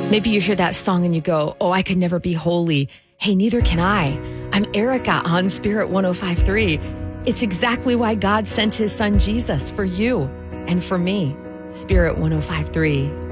Maybe you hear that song and you go, oh, I could never be holy. Hey, neither can I. I'm Erica on Spirit 105.3. It's exactly why God sent his son Jesus for you and for me. Spirit 105.3.